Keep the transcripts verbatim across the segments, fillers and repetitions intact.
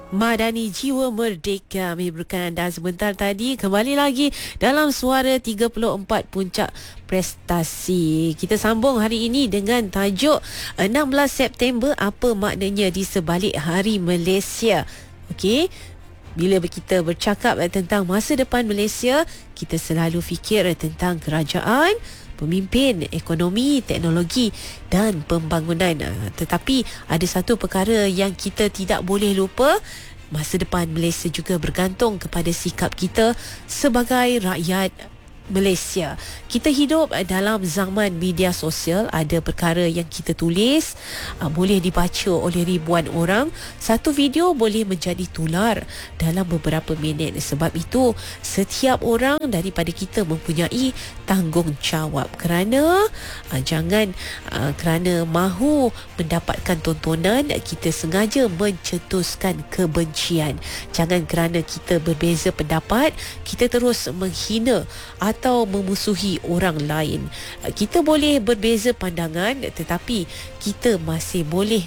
Madani Jiwa Merdeka menghiburkan anda sebentar tadi. Kembali lagi dalam Suara tiga puluh empat Puncak Prestasi. Kita sambung hari ini dengan tajuk enam belas September, apa maknanya di sebalik Hari Malaysia. Okey, bila kita bercakap tentang masa depan Malaysia, kita selalu fikir tentang kerajaan, pemimpin, ekonomi, teknologi dan pembangunan. Tetapi ada satu perkara yang kita tidak boleh lupa. Masa depan Malaysia juga bergantung kepada sikap kita sebagai rakyat Malaysia. Kita hidup dalam zaman media sosial. Ada perkara yang kita tulis uh, boleh dibaca oleh ribuan orang. Satu video boleh menjadi tular dalam beberapa minit. Sebab itu setiap orang daripada kita mempunyai tanggungjawab. Kerana uh, jangan uh, kerana mahu mendapatkan tontonan kita sengaja mencetuskan kebencian. Jangan kerana kita berbeza pendapat kita terus menghina atau memusuhi orang lain. Kita boleh berbeza pandangan tetapi kita masih boleh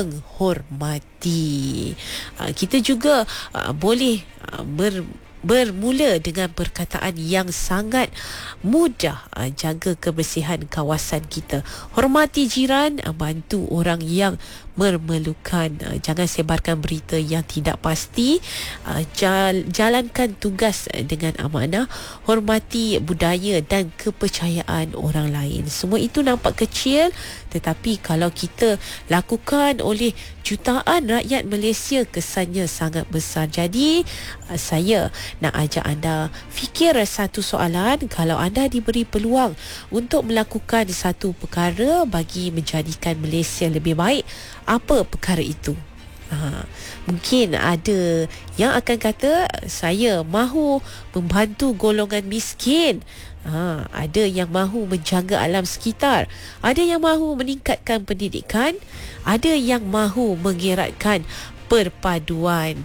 menghormati. Kita juga boleh ber bermula dengan perkataan yang sangat mudah. Jaga kebersihan kawasan kita, hormati jiran, bantu orang yang memerlukan. Jangan sebarkan berita yang tidak pasti. Jalankan tugas dengan amanah, hormati budaya dan kepercayaan orang lain. Semua itu nampak kecil tetapi kalau kita lakukan oleh jutaan rakyat Malaysia, kesannya sangat besar. Jadi saya nak ajak anda fikir satu soalan. Kalau anda diberi peluang untuk melakukan satu perkara bagi menjadikan Malaysia lebih baik, apa perkara itu? Ha, mungkin ada yang akan kata saya mahu membantu golongan miskin. Ha, ada yang mahu menjaga alam sekitar, ada yang mahu meningkatkan pendidikan, ada yang mahu mengeratkan perpaduan.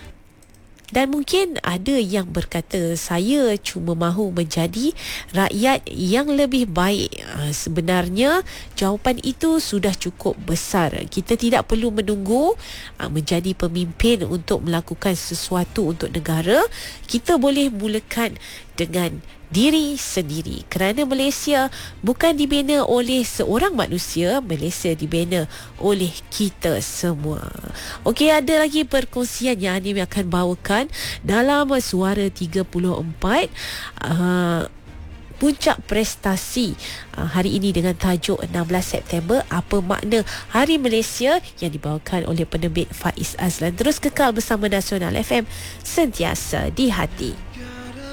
Dan mungkin ada yang berkata saya cuma mahu menjadi rakyat yang lebih baik. Sebenarnya jawapan itu sudah cukup besar. Kita tidak perlu menunggu menjadi pemimpin untuk melakukan sesuatu untuk negara. Kita boleh mulakan dengan diri sendiri. Kerana Malaysia bukan dibina oleh seorang manusia, Malaysia dibina oleh kita semua. Okey, ada lagi perkongsian yang Anim akan bawakan dalam Suara tiga puluh empat uh, Puncak Prestasi uh, hari ini dengan tajuk enam belas September, apa makna Hari Malaysia, yang dibawakan oleh penerbit Faiz Azlan. Terus kekal bersama Nasional F M, sentiasa di hati.